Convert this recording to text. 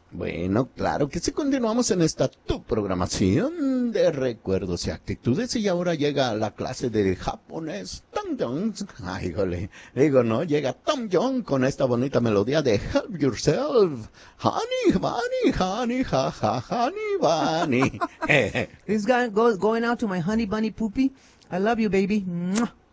Bueno, claro que sí, continuamos en esta tu programación de recuerdos y actitudes y ahora llega la clase de japonés Tom Jones. Ay, jole, digo, ¿no? Llega Tom Jones con esta bonita melodía de Help Yourself. Honey, bunny, honey, ha, ha, honey, bunny. This guy going out to my honey bunny poopy. I love you, baby. Mwah.